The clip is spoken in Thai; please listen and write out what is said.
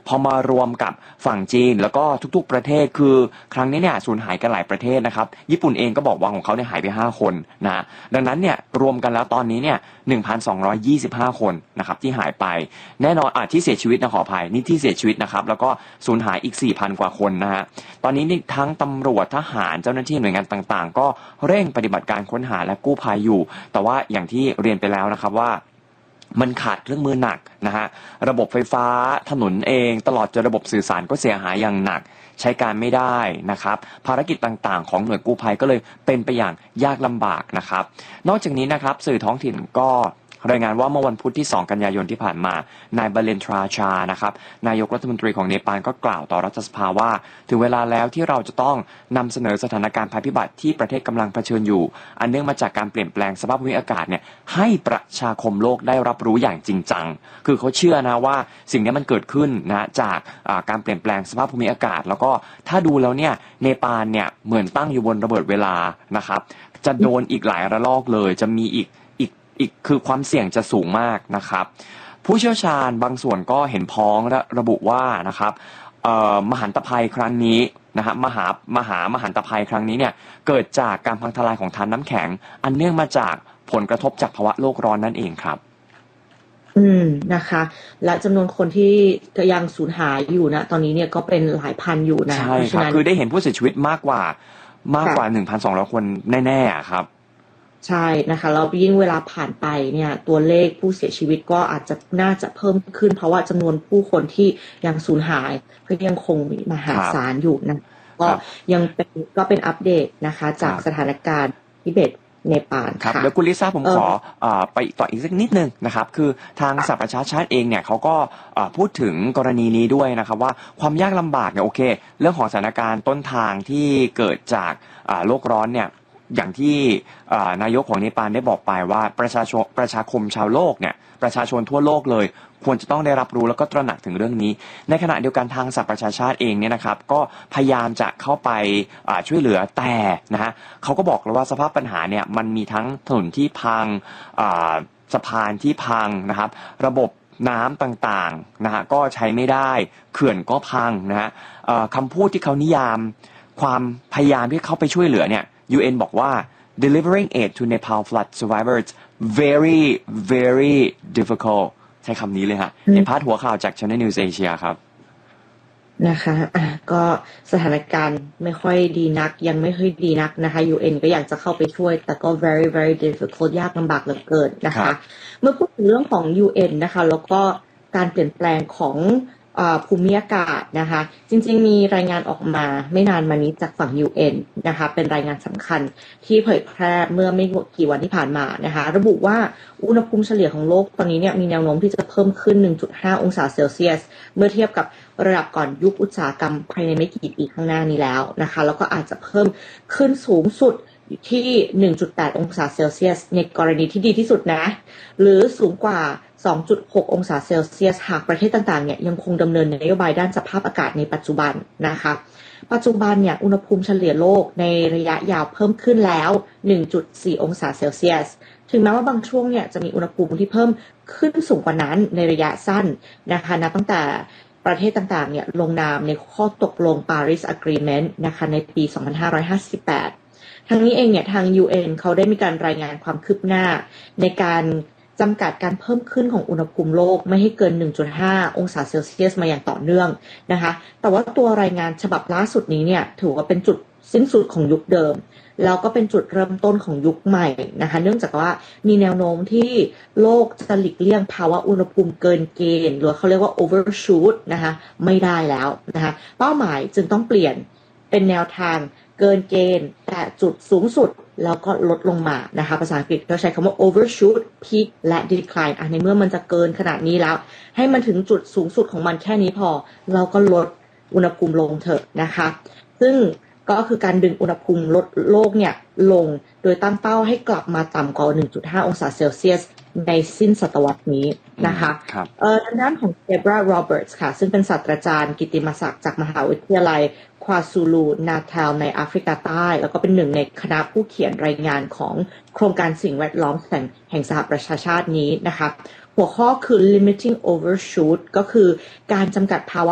พอมารวมกับฝั่งจีนแล้วก็ทุกๆประเทศคือครั้งนี้เนี่ยสูญหายกันหลายประเทศนะครับญี่ปุ่นเองก็บอกว่าของเขาเนี่ยหายไป5คนนะดังนั้นเนี่ยรวมกันแล้วตอนนี้เนี่ย 1,225 คนนะครับที่หายไปแน่นอนที่เสียชีวิตนะขออภัยนี่ที่เสียชีวิตนะครับแล้วก็สูญหายอีก 4,000 กว่าคนนะฮะตอนนี้ทั้งตำรวจทหารเจ้าหน้าที่หน่วยงานต่างๆก็เร่งปฏิบัติการค้นหาและกู้ภัยอยู่แต่ว่าอย่างที่เรียนไปแล้วนะครับว่ามันขาดเครื่องมือหนักนะฮะระบบไฟฟ้าถนนเองตลอดจนระบบสื่อสารก็เสียหายอย่างหนักใช้การไม่ได้นะครับภารกิจต่างๆของหน่วยกู้ภัยก็เลยเป็นไปอย่างยากลำบากนะครับนอกจากนี้นะครับสื่อท้องถิ่นก็รายงานว่าเมื่อวันพุธที่ 2 กันยายนที่ผ่านมานายบาเลนทราชานะครับนายกรัฐมนตรีของเนปาลก็กล่าวต่อรัฐสภาว่าถึงเวลาแล้วที่เราจะต้องนำเสนอสถานการณ์ภัยพิบัติที่ประเทศกำลังเผชิญอยู่อันเนื่องมาจากการเปลี่ยนแปลงสภาพภูมิอากาศเนี่ยให้ประชาคมโลกได้รับรู้อย่างจริงจังคือเขาเชื่อนะว่าสิ่งนี้มันเกิดขึ้นนะจากการเปลี่ยนแปลงสภาพภูมิอากาศแล้วก็ถ้าดูแล้วเนี่ยเนปาลเนี่ยเหมือนตั้งอยู่บนระเบิดเวลานะครับจะโดนอีกหลายระลอกเลยจะมีอีกคือความเสี่ยงจะสูงมากนะครับผู้เชี่ยวชาญบางส่วนก็เห็นพ้องและระบุว่านะครับมหันตภัยครั้งนี้นะฮะมหันตภัยครั้งนี้เนี่ยเกิดจากการพังทลายของธารน้ำแข็งอันเนื่องมาจากผลกระทบจากภาวะโลกร้อนนั่นเองครับนะคะและจำนวนคนที่ยังสูญหายอยู่นะตอนนี้เนี่ยก็เป็นหลายพันอยู่นะใช่ครับคือได้เห็นผู้เสียชีวิตมากกว่า 1,200 คนแน่ๆครับใช่นะคะแล้วยิ่งเวลาผ่านไปเนี่ยตัวเลขผู้เสียชีวิตก็น่าจะเพิ่มขึ้นเพราะว่าจำนวนผู้คนที่ยังสูญหายก็ยังคงมหาศาลอยู่นะก็เป็นอัปเดตนะคะจากสถานการณ์ทิเบตเนปาลครับแล้วคุณลิซ่าผมขอไปต่ออีกสักนิดนึงนะครับคือทางสหประชาชาติเองเนี่ยเขาก็พูดถึงกรณีนี้ด้วยนะครับว่าความยากลำบากเนี่ยโอเคเรื่องของสถานการณ์ต้นทางที่เกิดจากโลกร้อนเนี่ยอย่างที่นายกของเนปาลได้บอกไปว่าประชาคมชาวโลกเนี่ยประชาชนทั่วโลกเลยควรจะต้องได้รับรู้แล้วก็ตระหนักถึงเรื่องนี้ในขณะเดียวกันทางสหประชาชาติเองเนี่ยนะครับก็พยายามจะเข้าไปช่วยเหลือแต่นะฮะเขาก็บอกเลยว่าสภาพปัญหาเนี่ยมันมีทั้งถนนที่พังสะพานที่พังนะครับระบบน้ำต่างๆนะฮะก็ใช้ไม่ได้เขื่อนก็พังนะฮะคำพูดที่เขานิยามความพยายามที่เข้าไปช่วยเหลือเนี่ย UN บอกว่า delivering aid to Nepal flood survivors very very difficult ใช้คำนี้เลยฮะในพาดหัวข่าวจาก Channel News Asia ครับนะคะก็สถานการณ์ไม่ค่อยดีนักยังไม่ค่อยดีนักนะคะ UN ก็อยากจะเข้าไปช่วยแต่ก็ very very difficult ยากลำบากเหลือเกินนะคะเมื่อพูดถึงเรื่องของ UN นะคะแล้วก็การเปลี่ยนแปลงของภูมิอากาศนะคะจริงๆมีรายงานออกมาไม่นานมานี้จากฝั่ง UN นะคะเป็นรายงานสำคัญที่เผยแพร่เมื่อไม่กี่วันที่ผ่านมานะคะระบุว่าอุณหภูมิเฉลี่ยของโลกตอนนี้เนี่ยมีแนวโน้มที่จะเพิ่มขึ้น 1.5 องศาเซลเซียสเมื่อเทียบกับระดับก่อนยุคอุตสาหกรรมภายในไม่กี่ปีข้างหน้านี้แล้วนะคะแล้วก็อาจจะเพิ่มขึ้นสูงสุดที่ 1.8 องศาเซลเซียสในกรณีที่ดีที่สุดนะหรือสูงกว่า2.6 องศาเซลเซียสหากประเทศต่างๆเนี่ยยังคงดำเนินนโยบายด้านสภาพอากาศในปัจจุบันนะคะปัจจุบันเนี่ยอุณหภูมิเฉลี่ยโลกในระยะยาวเพิ่มขึ้นแล้ว 1.4 องศาเซลเซียสถึงแม้ว่าบางช่วงเนี่ยจะมีอุณหภูมิที่เพิ่มขึ้นสูงกว่านั้นในระยะสั้นนะคะนับตั้งแต่ประเทศต่างๆเนี่ยลงนามในข้อตกลง Paris Agreement นะคะในปี 2558 ทั้งนี้เองเนี่ยทาง UN เขาได้มีการรายงานความคืบหน้าในการจำกัดการเพิ่มขึ้นของอุณหภูมิโลกไม่ให้เกิน 1.5 องศาเซลเซียสมาอย่างต่อเนื่องนะคะแต่ว่าตัวรายงานฉบับล่าสุดนี้เนี่ยถือว่าเป็นจุดสิ้นสุดของยุคเดิมแล้วก็เป็นจุดเริ่มต้นของยุคใหม่นะคะเนื่องจากว่ามีแนวโน้มที่โลกจะหลีกเลี่ยงภาวะอุณหภูมิเกินเกณฑ์หรือเขาเรียกว่า overshoot นะคะไม่ได้แล้วนะคะเป้าหมายจึงต้องเปลี่ยนเป็นแนวทางเกินเกณฑ์แต่จุดสูงสุดแล้วก็ลดลงมานะคะภาษาอังกฤษเราใช้คำว่า overshoot peak และ decline ในเมื่อมันจะเกินขนาดนี้แล้วให้มันถึงจุดสูงสุดของมันแค่นี้พอเราก็ลดอุณหภูมิลงเถอะนะคะซึ่งก็คือการดึงอุณหภูมิลดโลกเนี่ยลงโดยตั้งเป้าให้กลับมาต่ำกว่า 1.5 องศาเซลเซียสในสิ้นศตวรรษนี้นะคะทางด้านของเดบราโรเบิร์ตส์ค่ะซึ่งเป็นศาสตราจารย์กิตติมศักดิ์จากมหาวิทยาลัยควาซูลูนาทาลในแอฟริกาใต้แล้วก็เป็นหนึ่งในคณะผู้เขียนรายงานของโครงการสิ่งแวดล้อมแห่งสหประชาชาตินี้นะคะหัวข้อคือ limiting overshoot ก็คือการจำกัดภาวะ